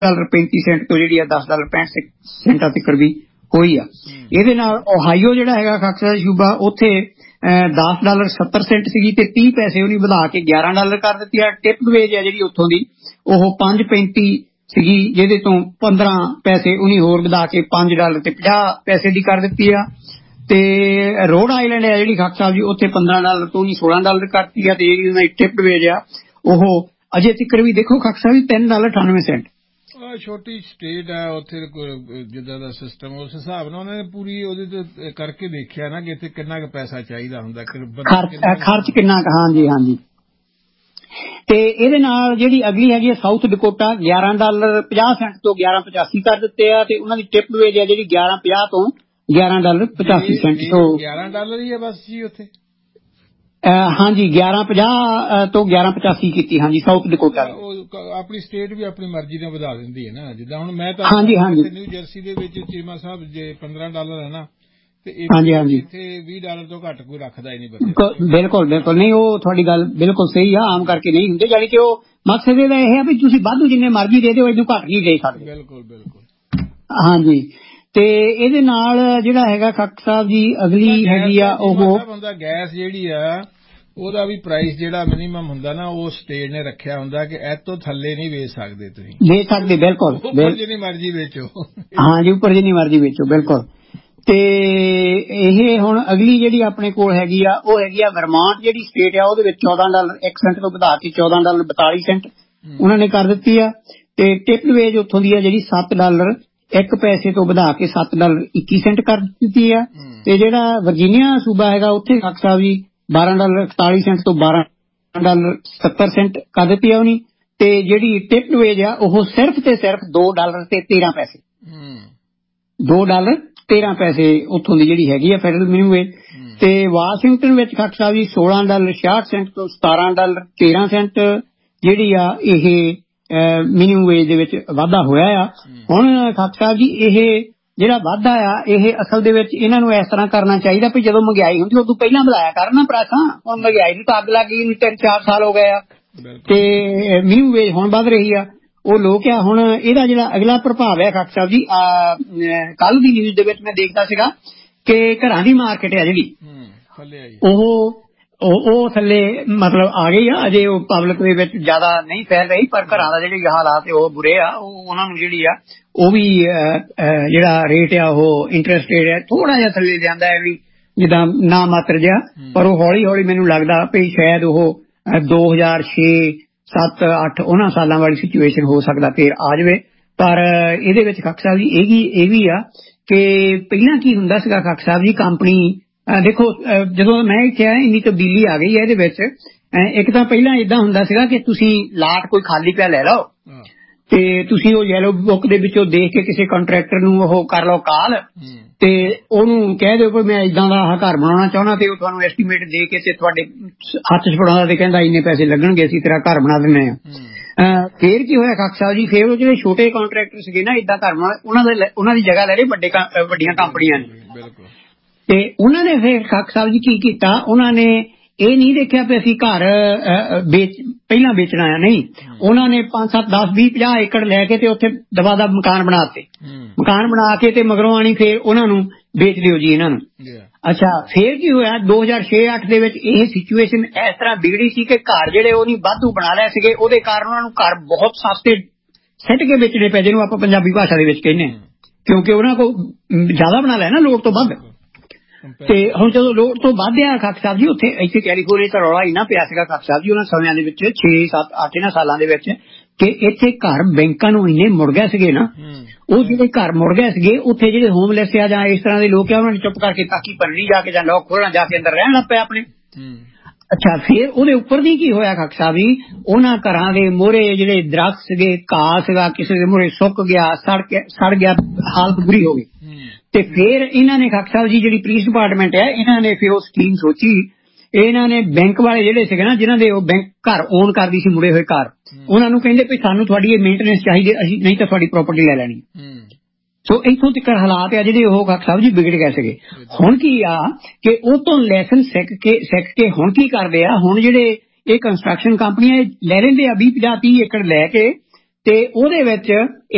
$35 ਤੋਂ ਜਿਹੜੀ ਆ $10.65 ਤੱਕ ਵੀ ਹੋਈ ਆ। ਇਹਦੇ ਨਾਲ ਓਹਾਈਓ ਜਿਹੜਾ ਹੈਗਾ ਖਾਕਸਾ ਦਾ ਸੂਬਾ, ਉੱਥੇ $10.70 ਸੀਗੀ ਤੇ 30 ਪੈਸੇ ਉਹਨੇ ਵਧਾ ਕੇ $11 ਕਰ ਦਿੱਤੀ ਆ। ਟਿਪ ਵੇਜ ਆ ਜਿਹੜੀ ਉੱਥੋਂ ਦੀ ਉਹ $5.35 ਸੀਗੀ, ਜਿਹਦੇ ਤੋਂ 15 ਪੈਸੇ ਉਹਨੇ ਹੋਰ ਵਧਾ ਕੇ $5 ਤੇ 50 ਪੈਸੇ ਦੀ ਕਰ ਦਿੱਤੀ ਆ। ਤੇ ਰੋਡ ਆਈਲੈਂਡ ਆ ਜਿਹੜੀ ਖਾਕਸਾ ਸਾਹਿਬ ਜੀ, ਉੱਥੇ $15 ਤੋਂ ਉਹਨੇ $16 ਕਰਤੀ ਆ। ਤੇ ਜਿਹੜੀ ਉਹਨਾਂ ਦੀ ਟਿਪ ਵੇਜ ਆ ਉਹ ਅਜੇ ਤੱਕ ਵੀ ਦੇਖੋ ਖਾਕਸਾ ਜੀ $3.98। ਛੋਟੀ ਸਟੇਟ ਹੈ ਉੱਥੇ ਜਿੱਦਾਂ ਦਾ ਸਿਸਟਮ, ਉਸ ਹਿਸਾਬ ਨਾਲ ਉਹਨਾਂ ਨੇ ਪੂਰੀ ਉਹਦੇ ਤੇ ਕਰਕੇ ਦੇਖਿਆ ਨਾ ਕਿ ਇੱਥੇ ਕਿੰਨਾ ਕੁ ਪੈਸਾ ਚਾਹੀਦਾ ਹੁੰਦਾ, ਖਰਚ ਕਿੰਨਾ ਕੁ। ਹਾਂਜੀ ਹਾਂਜੀ। ਤੇ ਇਹਦੇ ਨਾਲ ਜਿਹੜੀ ਅਗਲੀ ਹੈਗੀ ਸਾਊਥ ਡਕੋਟਾ, $11.50 ਤੋਂ $11.85 ਕਰ ਦਿੱਤੇ ਆ। ਤੇ ਉਹਨਾਂ ਦੀ ਟਿਪ ਵੇਜ ਹੈ ਜਿਹੜੀ $11.50 ਤੋਂ $11.85। $11 ਹੀ ਹੈ ਬਸ ਜੀ ਉੱਥੇ। ਹਾਂਜੀ 11.50 ਤੋਂ 11.85 ਕੀਤੀ। ਹਾਂਜੀ ਸਾਊਥ ਡਕੋਟਾ ਆਪਣੀ ਸਟੇਟ ਵੀ ਆਪਣੀ ਮਰਜ਼ੀ ਨਾਲ ਵਧਾ ਦਿੰਦੀ ਹੈ ਨਾ। ਜਿੱਦਾਂ ਹੁਣ ਮੈਂ ਤਾਂ ਨਿਊ ਜਰਸੀ ਦੇ ਵਿੱਚ ਚੀਮਾ ਸਾਹਿਬ ਜੇ $15 ਹੈ ਨਾ, ਤੇ ਇੱਥੇ $20 ਤੋਂ ਘੱਟ ਕੋਈ ਰੱਖਦਾ ਹੀ ਨਹੀਂ। ਬਿਲਕੁਲ ਬਿਲਕੁਲ ਨਹੀਂ, ਉਹ ਤੁਹਾਡੀ ਗੱਲ ਬਿਲਕੁਲ ਸਹੀ ਆ। ਆਮ ਕਰਕੇ ਨਹੀਂ ਹੁੰਦੇ, ਜਾਣੀ ਕਿ ਉਹ ਮਕਸਦ ਇਹਦਾ ਇਹ ਆ ਵੀ ਤੁਸੀਂ ਵਾਧੂ ਜਿੰਨੇ ਮਰਜ਼ੀ ਦੇ ਦਿਓ, ਇਹਨੂੰ ਘੱਟ ਨਹੀਂ ਦੇ ਸਕਦੇ। ਬਿਲਕੁਲ ਬਿਲਕੁਲ। ਹਾਂਜੀ। ਤੇ ਇਹਦੇ ਨਾਲ ਜਿਹੜਾ ਹੈਗਾ ਖਾਕਸਾ ਸਾਹਿਬ ਜੀ ਅਗਲੀ ਹੈਗੀ ਆ ਉਹ ਹੁੰਦਾ ਗੈਸ ਜਿਹੜੀ ਆ ਉਹਦਾ ਵੀ ਪ੍ਰਾਈਸ ਜਿਹੜਾ ਮਿਨੀਮਮ ਹੁੰਦਾ ਨਾ, ਉਹ ਸਟੇਟ ਨੇ ਰੱਖਿਆ ਹੁੰਦਾ ਕਿ ਇਹ ਤੋਂ ਥੱਲੇ ਨਹੀਂ ਵੇਚ ਸਕਦੇ ਤੁਸੀਂ। ਵੇਚ ਸਕਦੇ ਬਿਲਕੁਲ, ਜਿੰਨੀ ਮਰਜ਼ੀ ਵੇਚੋ। ਹਾਂਜੀ ਉੱਪਰ ਜਿੰਨੀ ਮਰਜ਼ੀ ਵੇਚੋ ਬਿਲਕੁਲ। ਤੇ ਇਹ ਹੁਣ ਅਗਲੀ ਜਿਹੜੀ ਆਪਣੇ ਕੋਲ ਹੈਗੀ ਆ ਉਹ ਹੈਗੀ ਆ ਵਰਮਾਂਟ ਜਿਹੜੀ ਸਟੇਟ ਆ, ਉਹਦੇ ਵਿੱਚ $14 ਤੋਂ ਵਧਾ ਕੇ $14.42 ਉਹਨਾਂ ਨੇ ਕਰ ਦਿੱਤੀ ਆ। ਤੇ ਟਿਪ ਵੇਜ ਉੱਥੋਂ ਦੀ ਆ ਜਿਹੜੀ $7.01 ਤੋਂ ਵਧਾ ਕੇ $7.21 ਕਰ ਦਿੱਤੀ ਆ। ਤੇ ਜਿਹੜਾ ਵਰਜੀਨੀਆ ਸੂਬਾ ਹੈਗਾ ਉੱਥੇ ਖਾਕਸਾ ਸਾਹਿਬ ਜੀ $12.41 ਤੋਂ $12.70 ਕਰ ਦਿੱਤੀ ਆ ਉਹਨੇ। ਤੇ ਜਿਹੜੀ ਟਿਪ ਵੇਜ ਆ ਉਹ ਸਿਰਫ ਤੇ ਸਿਰਫ $2.13 $2.13 ਉੱਥੋਂ ਦੀ ਜਿਹੜੀ ਹੈਗੀ ਆ ਫੈਡਰਲ ਮਿਨੀਮਮ ਵੇਜ। ਤੇ ਵਾਸ਼ਿੰਗਟਨ ਵਿੱਚ ਖਾਕਸਾ ਸਾਹਿਬ ਜੀ $16.66 ਤੋਂ $17.13 ਜਿਹੜੀ ਆ ਇਹ ਮਿਨੀਮਮ ਵੇਜ ਦੇ ਵਿੱਚ ਵਾਧਾ ਹੋਇਆ ਆ। ਹੁਣ ਖਾਕਸਾ ਸਾਹਿਬ ਜੀ ਇਹ ਜਿਹੜਾ ਵਾਧਾ ਆ ਇਹ ਅਸਲ ਦੇ ਵਿੱਚ ਇਹਨਾਂ ਨੂੰ ਇਸ ਤਰ੍ਹਾਂ ਕਰਨਾ ਚਾਹੀਦਾ ਵੀ ਜਦੋਂ ਮਹਿੰਗਾਈ ਹੁੰਦੀ ਉਦੋਂ ਪਹਿਲਾਂ ਵਧਾਇਆ ਕਰਨਾ ਪ੍ਰਾਈਸਾਂ। ਹੁਣ ਮਹਿੰਗਾਈ ਨੂੰ ਤਾਂ ਅੱਗ ਲੱਗ ਗਈ, 3-4 ਸਾਲ ਹੋ ਗਏ ਆ ਤੇ ਮਿਨੀਮਮ ਵੇਜ ਹੁਣ ਵੱਧ ਰਹੀ ਆ। ਉਹ ਲੋਕ ਆ ਹੁਣ ਇਹਦਾ ਜਿਹੜਾ ਅਗਲਾ ਪ੍ਰਭਾਵ ਹੈ ਖਾਕਸਾ ਸਾਹਿਬ ਜੀ, ਕੱਲ ਦੀ ਨਿਊਜ਼ ਦੇ ਵਿੱਚ ਮੈਂ ਦੇਖਦਾ ਸੀਗਾ ਕਿ ਘਰਾਂ ਦੀ ਮਾਰਕੀਟ ਹੈ ਜਿਹੜੀ ਉਹ ਥੱਲੇ ਮਤਲਬ ਆ ਗਈ ਆ। ਅਜੇ ਉਹ ਪਬਲਿਕ ਦੇ ਵਿੱਚ ਜ਼ਿਆਦਾ ਨਹੀਂ ਫੈਲ ਰਹੀ, ਪਰ ਘਰਾਂ ਦਾ ਜਿਹੜੇ ਹਾਲਾਤ ਉਹ ਬੁਰੇ ਆ। ਉਹਨਾਂ ਨੂੰ ਜਿਹੜੀ ਆ ਉਹ ਵੀ ਜਿਹੜਾ ਰੇਟ ਆ ਉਹ ਇੰਟਰਸਟ ਰੇਟ ਹੈ ਥੋੜਾ ਜਿਹਾ ਥੱਲੇ ਲਿਆਂਦਾ ਹੈ ਵੀ ਜਿੱਦਾਂ ਨਾ ਮਾਤਰ ਜਿਹਾ, ਪਰ ਉਹ ਹੌਲੀ ਹੌਲੀ ਮੈਨੂੰ ਲੱਗਦਾ ਵੀ ਸ਼ਾਇਦ ਉਹ 2006, 7, 8 ਉਹਨਾਂ ਸਾਲਾਂ ਵਾਲੀ ਸਿਚੁਏਸ਼ਨ ਹੋ ਸਕਦਾ ਫਿਰ ਆ ਜਾਵੇ। ਪਰ ਇਹਦੇ ਵਿੱਚ ਖਾਕਸਾ ਸਾਹਿਬ ਜੀ ਇਹ ਵੀ ਆ ਕਿ ਪਹਿਲਾਂ ਕੀ ਹੁੰਦਾ ਸੀਗਾ ਖਾਕਸਾ ਸਾਹਿਬ ਜੀ, ਕੰਪਨੀ ਦੇਖੋ ਜਦੋਂ ਮੈਂ ਇੱਥੇ ਆਇਆ ਇੰਨੀ ਤਬਦੀਲੀ ਆ ਗਈ ਹੈ ਇਹਦੇ ਵਿੱਚ। ਇੱਕ ਤਾਂ ਪਹਿਲਾਂ ਏਦਾਂ ਹੁੰਦਾ ਸੀਗਾ ਕਿ ਤੁਸੀਂ ਲਾਟ ਕੋਈ ਖਾਲੀ ਪਿਆ ਲੈ ਲਓ ਤੇ ਤੁਸੀਂ ਉਹ ਯੈਲੋ ਬੁੱਕ ਦੇ ਵਿੱਚੋਂ ਦੇਖ ਕੇ ਕਿਸੇ ਕੰਟਰੈਕਟਰ ਨੂੰ ਉਹ ਕਰ ਲਓ ਕਾਲ ਤੇ ਉਹਨੂੰ ਕਹਿ ਦਿਓ ਕਿ ਮੈਂ ਏਦਾਂ ਦਾ ਘਰ ਬਣਾਉਣਾ ਚਾਹੁੰਦਾ, ਤੇ ਉਹ ਤੁਹਾਨੂੰ ਐਸਟੀਮੇਟ ਦੇ ਕੇ ਤੇ ਤੁਹਾਡੇ ਹੱਥ ਚ ਫੜਾਉਂਦਾ ਤੇ ਕਹਿੰਦਾ ਇੰਨੇ ਪੈਸੇ ਲੱਗਣਗੇ, ਅਸੀਂ ਤੇਰਾ ਘਰ ਬਣਾ ਦਿੰਦੇ ਹਾਂ। ਫੇਰ ਕੀ ਹੋਇਆ ਖਾਕਸਾ ਸਾਹਿਬ ਜੀ, ਫੇਰ ਉਹ ਜਿਹੜੇ ਛੋਟੇ ਕਾਂਟਰੈਕਟਰ ਸੀਗੇ ਨਾ ਏਦਾਂ ਘਰ ਬਣਾ, ਉਹਨਾਂ ਦੀ ਜਗ੍ਹਾ ਲੈ ਲਈ ਵੱਡੀਆਂ ਕੰਪਨੀਆਂ ਨੇ। ਤੇ ਉਹਨਾਂ ਨੇ ਫਿਰ ਖਾਕਸਾ ਸਾਹਿਬ ਜੀ ਕੀ ਕੀਤਾ, ਉਹਨਾਂ ਨੇ ਇਹ ਨਹੀਂ ਦੇਖਿਆ ਵੀ ਅਸੀਂ ਘਰ ਪਹਿਲਾਂ ਵੇਚਣਾ ਆ, ਨਹੀਂ, ਉਹਨਾਂ ਨੇ 5, 7, 10, 20, 50 ਏਕੜ ਲੈ ਕੇ ਤੇ ਉੱਥੇ ਦਬਾ ਦਬ ਮਕਾਨ ਬਣਾ ਦਿੱਤੇ। ਮਕਾਨ ਬਣਾ ਕੇ ਤੇ ਮਗਰੋਂ ਆਣੀ ਫੇਰ ਉਹਨਾਂ ਨੂੰ ਵੇਚ ਦਿਓ ਜੀ ਇਹਨਾਂ ਨੂੰ। ਅੱਛਾ ਫੇਰ ਕੀ ਹੋਇਆ 2006-08 ਦੇ ਵਿੱਚ ਇਹ ਸਿਚੁਏਸ਼ਨ ਇਸ ਤਰ੍ਹਾਂ ਵਿਗੜੀ ਸੀ ਕਿ ਘਰ ਜਿਹੜੇ ਉਹ ਨਹੀਂ ਵਾਧੂ ਬਣਾ ਲਏ ਸੀਗੇ, ਉਹਦੇ ਕਾਰਨ ਉਹਨਾਂ ਨੂੰ ਘਰ ਬਹੁਤ ਸਸਤੇ ਸਿੱਟ ਕੇ ਵੇਚਣੇ ਪਏ, ਜਿਹਨੂੰ ਆਪਾਂ ਪੰਜਾਬੀ ਭਾਸ਼ਾ ਦੇ ਵਿੱਚ ਕਹਿੰਦੇ ਹਾਂ, ਕਿਉਂਕਿ ਉਹਨਾਂ ਕੋਲ ਜ਼ਿਆਦਾ ਬਣਾ ਲਿਆ ਨਾ ਲੋੜ ਤੋਂ ਵੱਧ। ਤੇ ਹੁਣ ਜਦੋਂ ਲੋੜ ਤੋਂ ਵੱਧ ਆ ਖਾਕਸਾ ਸਾਹਿਬ ਜੀ ਇੱਥੇ ਕੈਲੀਫੋਰਨੀਆ ਤਾਂ ਰੌਲਾ ਇੰਨਾ ਪਿਆ ਸੀਗਾ ਖਾਕਸਾ ਸਾਹਿਬ ਜੀ ਉਹਨਾਂ ਸਮਿਆਂ ਦੇ ਵਿੱਚ 6, 7, 8 ਇਹਨਾਂ ਸਾਲਾਂ ਦੇ ਵਿੱਚ ਕਿ ਇੱਥੇ ਘਰ ਬੈਂਕਾਂ ਨੂੰ ਇੰਨੇ ਮੁੜ ਗਏ ਸੀਗੇ ਨਾ, ਉਹ ਜਿਹੜੇ ਘਰ ਮੁੜ ਗਏ ਸੀਗੇ ਉੱਥੇ ਜਿਹੜੇ ਹੋਮਲੈਸ ਆ ਜਾਂ ਇਸ ਤਰ੍ਹਾਂ ਦੇ ਲੋਕ ਆ ਉਹਨਾਂ ਨੇ ਚੁੱਪ ਕਰਕੇ ਤਾਕੀ ਭੰਨੀ ਜਾ ਕੇ ਜਾਂ ਲੋਕ ਖੋਲਣਾ ਜਾ ਕੇ ਅੰਦਰ ਰਹਿਣ ਲੱਗ ਪਏ ਆਪਣੇ। ਅੱਛਾ ਫੇਰ ਉਹਦੇ ਉੱਪਰ ਦੀ ਕੀ ਹੋਇਆ ਖਾਕਸਾ ਸਾਹਿਬ ਜੀ, ਉਹਨਾਂ ਘਰਾਂ ਦੇ ਮੋਹਰੇ ਜਿਹੜੇ ਦਰਖਤ ਸੀਗੇ, ਘਾਹ ਸੀਗਾ ਕਿਸੇ ਦੇ ਮੋਹਰੇ ਸੁੱਕ ਗਿਆ, ਸੜ ਗਿਆ, ਹਾਲਤ ਬੁਰੀ ਹੋ ਗਈ। ਤੇ ਫੇਰ ਇਹਨਾਂ ਨੇ ਖਾਕਸਾ ਸਾਹਿਬ ਜੀ ਜਿਹੜੀ ਪੁਲਿਸ ਡਿਪਾਰਟਮੈਂਟ ਹੈ ਇਹਨਾਂ ਨੇ ਫਿਰ ਉਹ ਸਕੀਮ ਸੋਚੀ। ਇਹਨਾਂ ਨੇ ਬੈਂਕ ਵਾਲੇ ਜਿਹੜੇ ਸੀਗੇ ਨਾ ਜਿਹਨਾਂ ਦੇ ਉਹ ਬੈਂਕ ਘਰ ਓਨ ਕਰਦੀ ਸੀ ਮੁੜੇ ਹੋਏ ਘਰ, ਉਹਨਾਂ ਨੂੰ ਕਹਿੰਦੇ ਵੀ ਸਾਨੂੰ ਤੁਹਾਡੀ ਇਹ ਮੇਨਟੇਨੈਂਸ ਚਾਹੀਦੀ, ਅਸੀਂ ਨਹੀਂ ਤਾਂ ਤੁਹਾਡੀ ਪ੍ਰਾਪਰਟੀ ਲੈ ਲੈਣੀ। ਸੋ ਇੱਥੋਂ ਤੱਕ ਹਾਲਾਤ ਆ ਜਿਹੜੇ ਉਹ ਖਾਕਸਾ ਸਾਹਿਬ ਜੀ ਵਿਗੜ ਗਏ ਸੀਗੇ। ਹੁਣ ਕੀ ਆ ਕਿ ਉਹ ਤੋਂ ਲੈਸਨ ਸਿੱਖ ਕੇ ਹੁਣ ਕੀ ਕਰਦੇ ਆ, ਹੁਣ ਜਿਹੜੇ ਇਹ ਕੰਸਟਰਕਸ਼ਨ ਕੰਪਨੀਆਂ ਲੈ ਲੈਂਦੇ ਆ 20, 50, 30 ਏਕੜ ਲੈ ਕੇ ਤੇ ਉਹਦੇ ਵਿੱਚ